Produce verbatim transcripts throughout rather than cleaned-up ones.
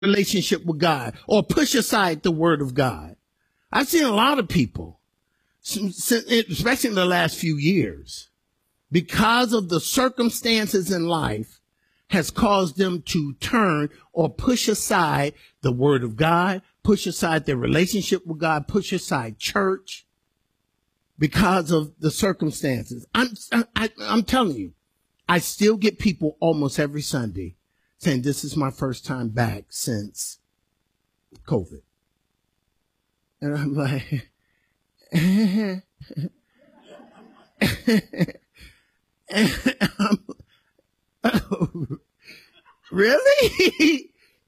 relationship with God or push aside the word of God. I've seen a lot of people, especially in the last few years, because of the circumstances in life, has caused them to turn or push aside the word of God, push aside their relationship with God, push aside church because of the circumstances. I'm, I, I'm telling you, I still get people almost every Sunday saying, this is my first time back since COVID. And I'm like, and I'm, oh, really?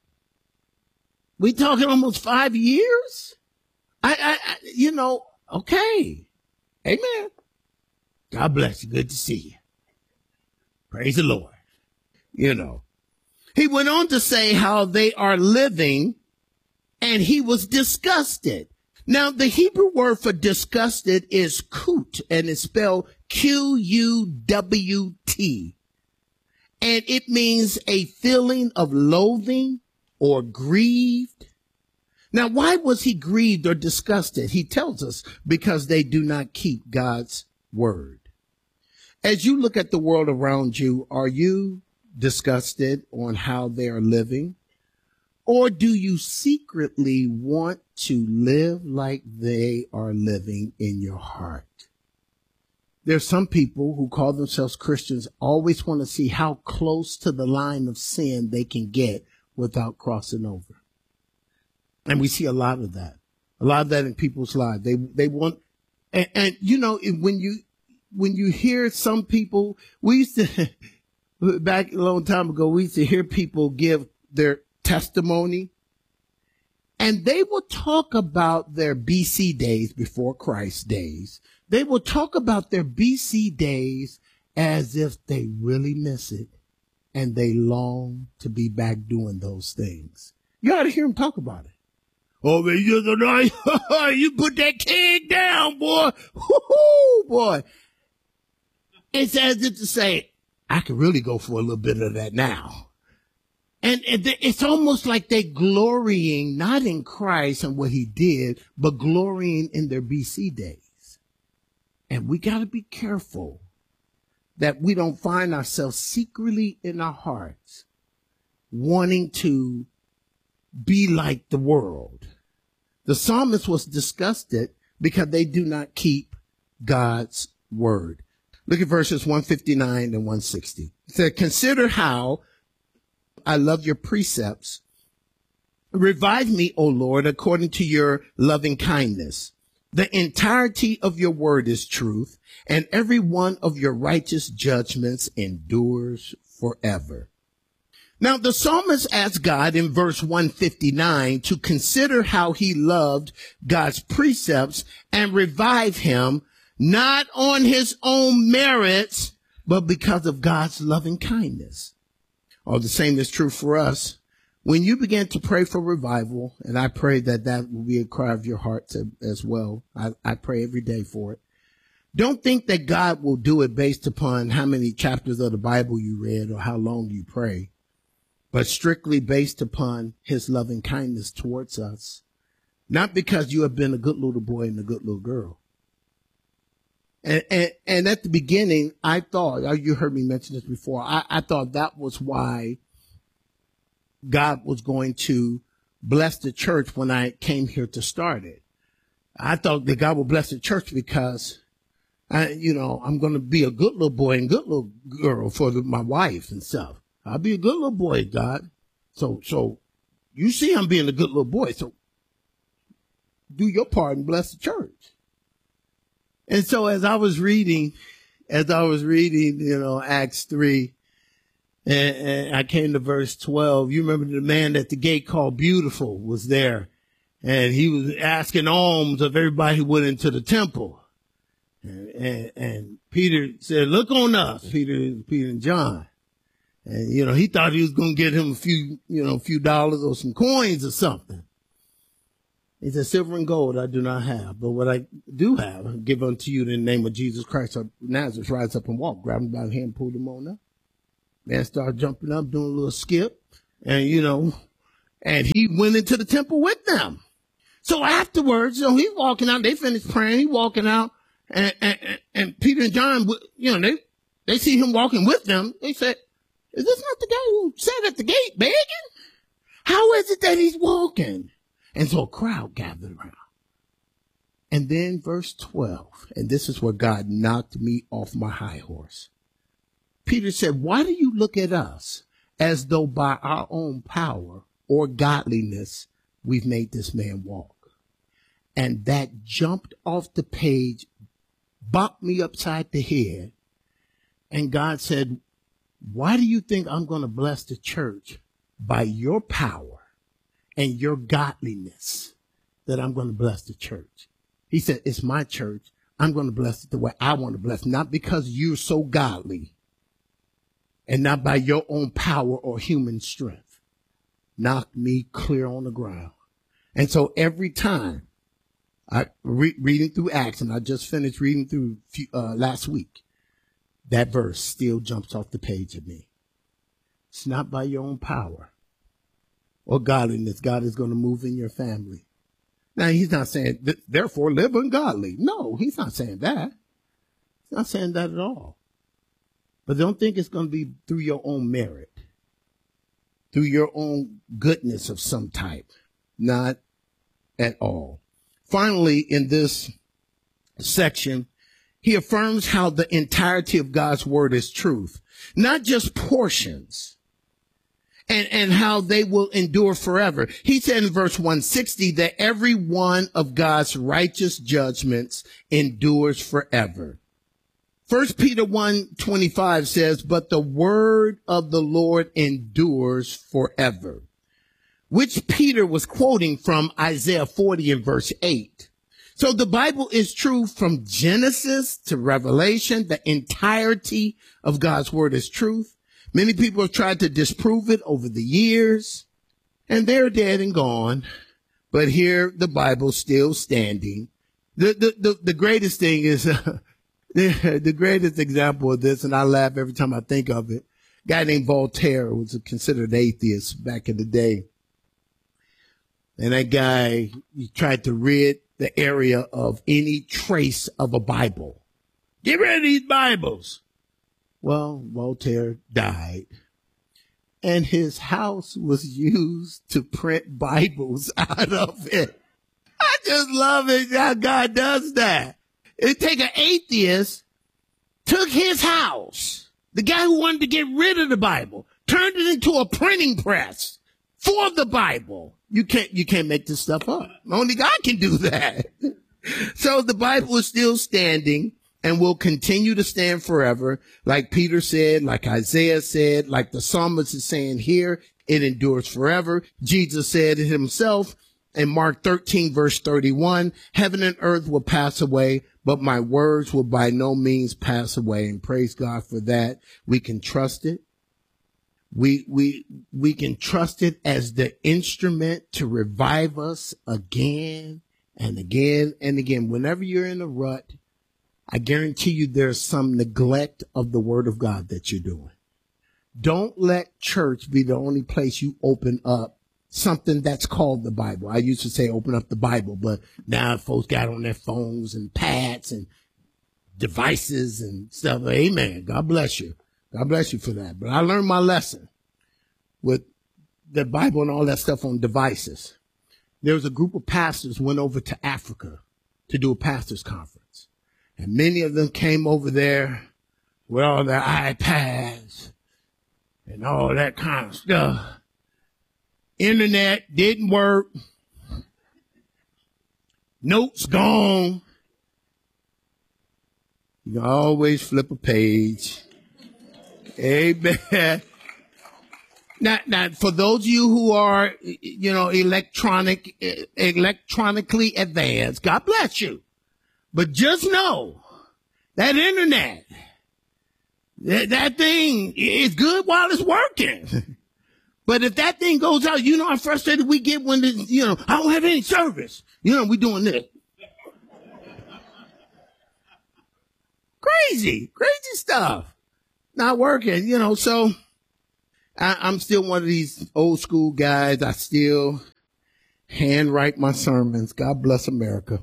We talking almost five years? I, I, I, you know, okay. Amen. God bless you. Good to see you. Praise the Lord. You know, he went on to say how they are living, and he was disgusted. Now, the Hebrew word for disgusted is kut, and it's spelled Q U W T. And it means a feeling of loathing or grieved. Now, why was he grieved or disgusted? He tells us because they do not keep God's word. As you look at the world around you, are you disgusted on how they are living? Or do you secretly want to live like they are living in your heart? There's some people who call themselves Christians always want to see how close to the line of sin they can get without crossing over. And we see a lot of that, a lot of that in people's lives. They, they want, and, and you know, when you, when you hear some people, we used to, back a long time ago, we used to hear people give their testimony, and they will talk about their B C days, before Christ days. They will talk about their B C days as if they really miss it and they long to be back doing those things. You ought to hear them talk about it. Oh, man, you're the night. You put that keg down, boy. Woo-hoo, boy. It's as if to say, I could really go for a little bit of that now. And it's almost like they glorying, not in Christ and what he did, but glorying in their B C days. And we got to be careful that we don't find ourselves secretly in our hearts wanting to be like the world. The psalmist was disgusted because they do not keep God's word. Look at verses one fifty-nine and one sixty. It said, consider how I love your precepts. Revive me, O Lord, according to your loving kindness. The entirety of your word is truth, and every one of your righteous judgments endures forever. Now, the psalmist asked God in verse one fifty-nine to consider how he loved God's precepts and revive him, not on his own merits, but because of God's loving kindness. Oh, the same is true for us. When you begin to pray for revival, and I pray that that will be a cry of your heart to, as well. I, I pray every day for it. Don't think that God will do it based upon how many chapters of the Bible you read or how long you pray, but strictly based upon his loving kindness towards us. Not because you have been a good little boy and a good little girl. And, and, and at the beginning, I thought, you heard me mention this before, I, I thought that was why God was going to bless the church when I came here to start it. I thought that God would bless the church because, I, you know, I'm going to be a good little boy and good little girl for the, my wife and stuff. I'll be a good little boy, God. So, so you see I'm being a good little boy. So do your part and bless the church. And so as I was reading, as I was reading, you know, Acts three, and, and I came to verse twelve, you remember the man at the gate called Beautiful was there, and he was asking alms of everybody who went into the temple. And, and, and Peter said, look on us, Peter, Peter and John. And, you know, he thought he was going to get him a few, you know, a few dollars or some coins or something. He said, silver and gold I do not have, but what I do have, I give unto you in the name of Jesus Christ of Nazareth. Rise up and walk. Grab him by the hand, pulled him on up. Man started jumping up, doing a little skip. And, you know, And he went into the temple with them. So afterwards, you know, he's walking out. They finished praying. He's walking out. And, and, and Peter and John, you know, they, they see him walking with them. They said, is this not the guy who sat at the gate begging? How is it that he's walking? And so a crowd gathered around. And then verse twelve, and this is where God knocked me off my high horse. Peter said, why do you look at us as though by our own power or godliness we've made this man walk? And that jumped off the page, bumped me upside the head. And God said, why do you think I'm going to bless the church by your power and your godliness that I'm going to bless the church? He said, it's my church. I'm going to bless it the way I want to bless it, not because you're so godly and not by your own power or human strength. Knocked me clear on the ground. And so every time I re- reading through Acts, and I just finished reading through uh, last week, that verse still jumps off the page of me. It's not by your own power or godliness God is going to move in your family. Now, he's not saying, therefore, live ungodly. No, he's not saying that. He's not saying that at all. But don't think it's going to be through your own merit, through your own goodness of some type. Not at all. Finally, in this section, he affirms how the entirety of God's word is truth, not just portions. And, and how they will endure forever. He said in verse one sixty that every one of God's righteous judgments endures forever. First Peter one twenty-five says, but the word of the Lord endures forever, which Peter was quoting from Isaiah forty and verse eight. So the Bible is true from Genesis to Revelation. The entirety of God's word is truth. Many people have tried to disprove it over the years, and they're dead and gone. But here, the Bible's still standing. The the the, the greatest thing is uh, the, the greatest example of this, and I laugh every time I think of it. A guy named Voltaire was considered atheist back in the day, and that guy he tried to rid the area of any trace of a Bible. Get rid of these Bibles. Well, Voltaire died, and his house was used to print Bibles out of it. I just love it how God does that. It take an atheist, took his house, the guy who wanted to get rid of the Bible, turned it into a printing press for the Bible. You can't, you can't make this stuff up. Only God can do that. So the Bible is still standing. And will continue to stand forever, like Peter said, like Isaiah said, like the psalmist is saying here, it endures forever. Jesus said it himself in Mark thirteen, verse thirty-one, heaven and earth will pass away, but my words will by no means pass away. And praise God for that. We can trust it. We, we, we can trust it as the instrument to revive us again and again and again. Whenever you're in a rut, I guarantee you there's some neglect of the word of God that you're doing. Don't let church be the only place you open up something that's called the Bible. I used to say open up the Bible, but now folks got on their phones and pads and devices and stuff. Amen. God bless you. God bless you for that. But I learned my lesson with the Bible and all that stuff on devices. There was a group of pastors went over to Africa to do a pastor's conference. And many of them came over there with all their iPads and all that kind of stuff. Internet didn't work. Notes gone. You can always flip a page. Amen. Now, now, for those of you who are, you know, electronic, electronically advanced, God bless you. But just know that internet, that, that thing is good while it's working. But if that thing goes out, you know how frustrated we get when, it's, you know, I don't have any service. You know, we doing this. Crazy, crazy stuff. Not working, you know, so I, I'm still one of these old school guys. I still handwrite my sermons. God bless America.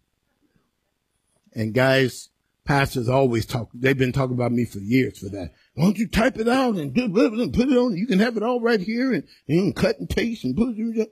And guys, pastors always talk. They've been talking about me for years for that. Why don't you type it out and put it on? You can have it all right here and, and you can cut and paste and put it.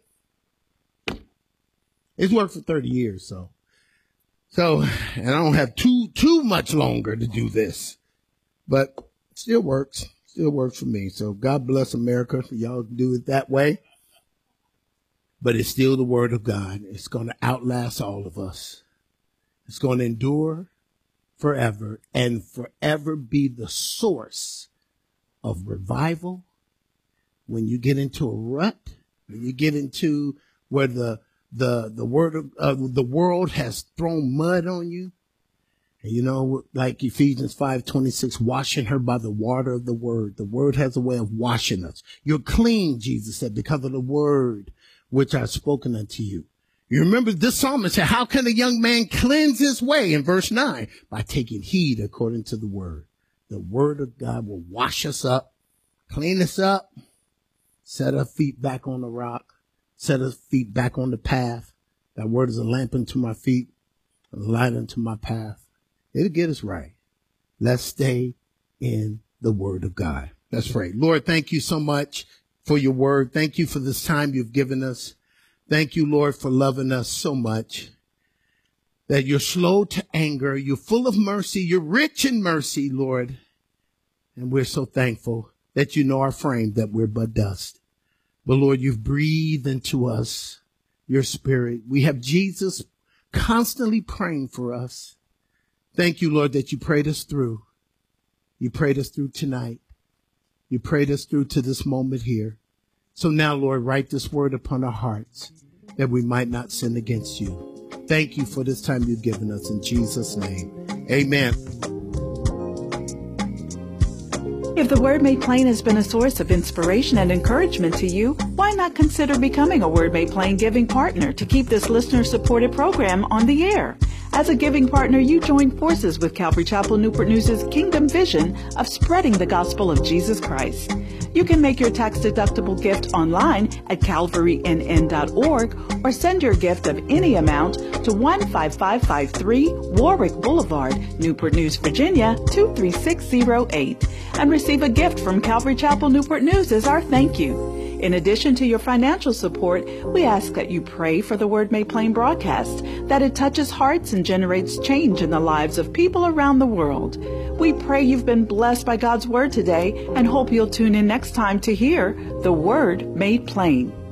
It's worked for thirty years, so. So, and I don't have too, too much longer to do this, but it still works. Still works for me. So God bless America for y'all to do it that way. But it's still the word of God. It's going to outlast all of us. It's going to endure forever and forever be the source of revival. When you get into a rut, when you get into where the the the word of uh, the world has thrown mud on you, and you know, like Ephesians five twenty-six, washing her by the water of the word. The word has a way of washing us. You're clean, Jesus said, because of the word which I've spoken unto you. You remember this psalmist said, how can a young man cleanse his way? In verse nine, by taking heed according to the word. The word of God will wash us up, clean us up, set our feet back on the rock, set our feet back on the path. That word is a lamp unto my feet, a light unto my path. It'll get us right. Let's stay in the word of God. Let's pray. Lord, thank you so much for your word. Thank you for this time you've given us. Thank you, Lord, for loving us so much that you're slow to anger. You're full of mercy. You're rich in mercy, Lord. And we're so thankful that you know our frame, that we're but dust. But Lord, you've breathed into us your spirit. We have Jesus constantly praying for us. Thank you, Lord, that you prayed us through. You prayed us through tonight. You prayed us through to this moment here. So now, Lord, write this word upon our hearts that we might not sin against you. Thank you for this time you've given us in Jesus' name. Amen. If the Word Made Plain has been a source of inspiration and encouragement to you, why not consider becoming a Word Made Plain giving partner to keep this listener-supported program on the air? As a giving partner, you join forces with Calvary Chapel Newport News' Kingdom Vision of spreading the gospel of Jesus Christ. You can make your tax-deductible gift online at calvary n n dot org or send your gift of any amount to one five five five three Warwick Boulevard, Newport News, Virginia two three six zero eight, and receive a gift from Calvary Chapel Newport News as our thank you. In addition to your financial support, we ask that you pray for the Word Made Plain broadcast, that it touches hearts and generates change in the lives of people around the world. We pray you've been blessed by God's Word today and hope you'll tune in next time to hear the Word Made Plain.